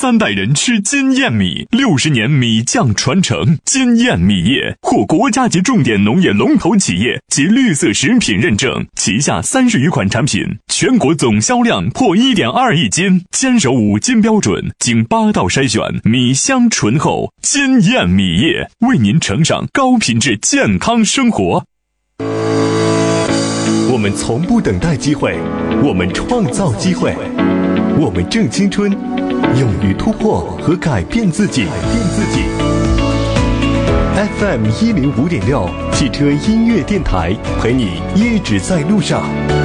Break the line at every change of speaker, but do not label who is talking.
3代人吃金燕米，60年米酱传承。金燕米业获国家级重点农业龙头企业及绿色食品认证，旗下30余款产品，全国总销量破1.2亿斤，坚守5金标准，经8道筛选，米香醇厚。金燕米业为您呈上高品质健康生活。
我们从不等待机会，我们创造机会，我们正青春，勇于突破和改变自己。FM 105.6汽车音乐电台，陪你一直在路上。